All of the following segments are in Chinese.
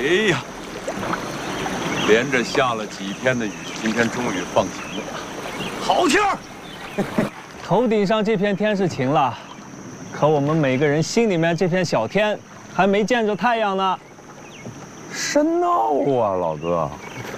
呀，连着下了几天的雨，今天终于放晴了，好天儿！ 头顶上这片天是晴了，可我们每个人心里面这片小天还没见着太阳呢。 深奥啊，老哥。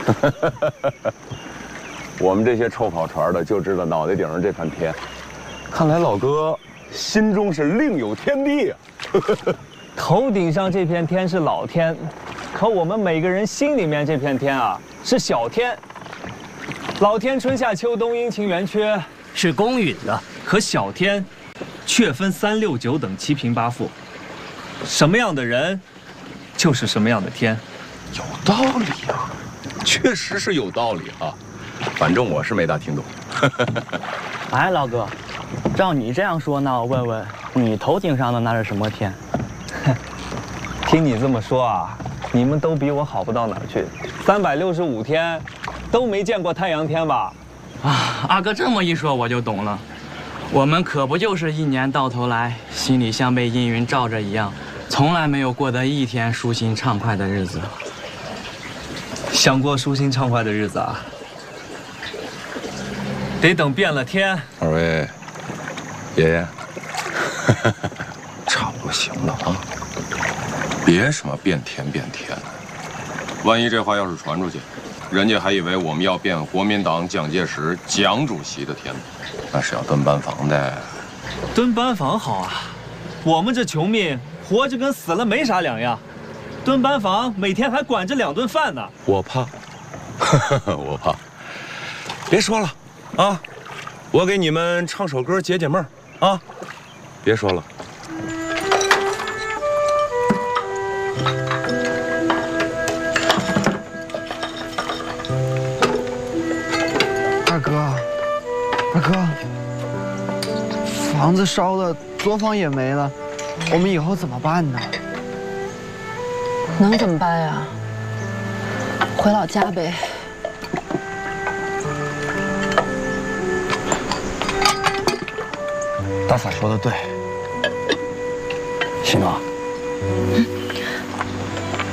我们这些臭跑船的就知道脑袋顶上这片天，看来老哥心中是另有天地啊。 头顶上这片天是老天，可我们每个人心里面这片天啊是小天。老天春夏秋冬阴晴圆缺是公允的，可小天却分3、6、9等7平8负。什么样的人，就是什么样的天。 有道理啊，确实是有道理啊。反正我是没大听懂。 哎，老哥，照你这样说，那我问问你头顶上的那是什么天？ 听你这么说啊，你们都比我好不到哪儿去。365天都没见过太阳天吧？ 啊，阿哥这么一说我就懂了。我们可不就是一年到头来心里像被阴云罩着一样，从来没有过得一天舒心畅快的日子。 想过舒心畅快的日子啊，得等变了天。 二位爷爷，差不多行了啊，别什么变天变天的，万一这话要是传出去，人家还以为我们要变国民党蒋介石蒋主席的天呢，那是要蹲班房的。 蹲班房好啊，我们这穷命活着跟死了没啥两样。蹲班房每天还管着2顿饭呢。 我怕，我怕。别说了啊，我给你们唱首歌解解闷儿啊。别说了。 二哥，二哥，房子烧了，作坊也没了，我们以后怎么办呢？ 能怎么办呀？回老家呗。 大嫂说的对，行吗？ 嗯